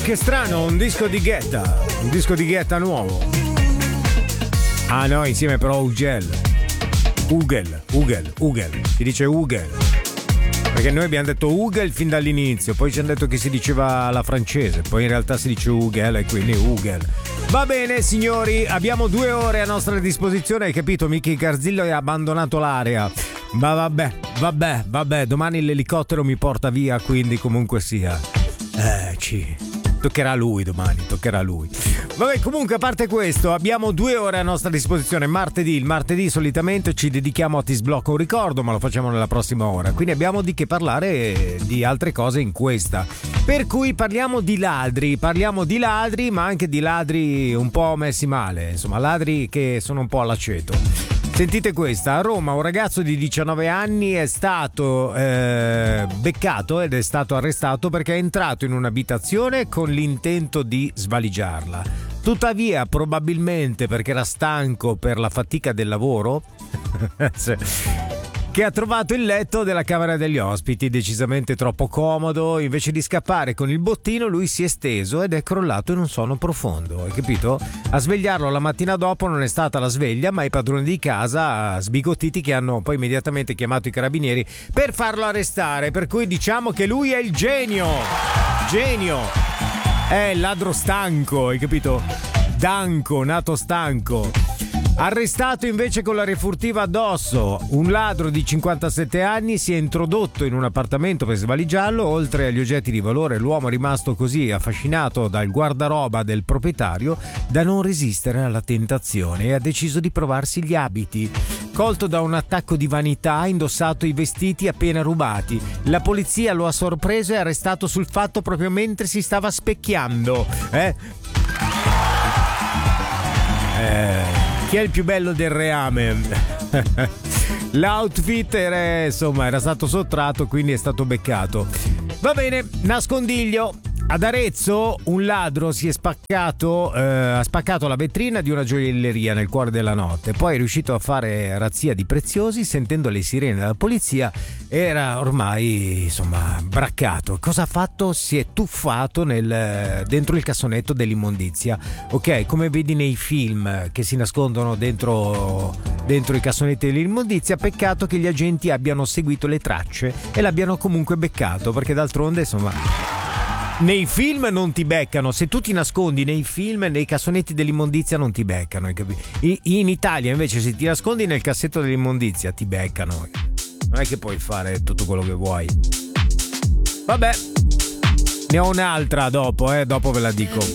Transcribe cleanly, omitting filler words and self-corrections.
Che strano, un disco di Guetta nuovo. Ah no, insieme però Ugel, si dice Ugel. Perché noi abbiamo detto Ugel fin dall'inizio, poi ci hanno detto che si diceva alla francese, poi in realtà si dice Ugel e quindi Ugel. Va bene signori, abbiamo 2 ore a nostra disposizione, hai capito? Michi Garzillo ha abbandonato l'area. Ma vabbè, domani l'elicottero mi porta via, quindi comunque sia. Toccherà a lui domani, Vabbè, comunque a parte questo, abbiamo 2 ore a nostra disposizione. Il martedì solitamente ci dedichiamo a Ti sblocco un ricordo, ma lo facciamo nella prossima ora. Quindi abbiamo di che parlare di altre cose in questa. Per cui parliamo di ladri, ma anche di ladri un po' messi male, insomma, ladri che sono un po' all'aceto. Sentite questa, a Roma un ragazzo di 19 anni è stato beccato ed è stato arrestato perché è entrato in un'abitazione con l'intento di svaligiarla. Tuttavia, probabilmente perché era stanco per la fatica del lavoro, che ha trovato il letto della camera degli ospiti decisamente troppo comodo. Invece di scappare con il bottino, lui si è steso ed è crollato in un sonno profondo, hai capito? A svegliarlo la mattina dopo non è stata la sveglia, ma i padroni di casa sbigottiti, che hanno poi immediatamente chiamato i carabinieri per farlo arrestare. Per cui diciamo che lui è il genio, è il ladro stanco, hai capito? Danco, nato stanco. Arrestato invece con la refurtiva addosso, un ladro di 57 anni si è introdotto in un appartamento per svaligiarlo. Oltre agli oggetti di valore, l'uomo è rimasto così affascinato dal guardaroba del proprietario da non resistere alla tentazione e ha deciso di provarsi gli abiti. Colto da un attacco di vanità, ha indossato i vestiti appena rubati. La polizia lo ha sorpreso e arrestato sul fatto proprio mentre si stava specchiando. Chi è il più bello del reame? L'outfit era stato sottratto, quindi è stato beccato. Va bene, nascondiglio. Ad Arezzo un ladro ha spaccato la vetrina di una gioielleria nel cuore della notte. Poi è riuscito a fare razzia di preziosi. Sentendo le sirene della polizia era ormai braccato. Cosa ha fatto? Si è tuffato dentro il cassonetto dell'immondizia. Ok, come vedi nei film che si nascondono dentro i cassonetti dell'immondizia. Peccato che gli agenti abbiano seguito le tracce e l'abbiano comunque beccato, perché d'altronde nei film non ti beccano. Se tu ti nascondi nei film, nei cassonetti dell'immondizia non ti beccano. In Italia invece, se ti nascondi nel cassetto dell'immondizia ti beccano. Non è che puoi fare tutto quello che vuoi. Vabbè, ne ho un'altra dopo ve la dico.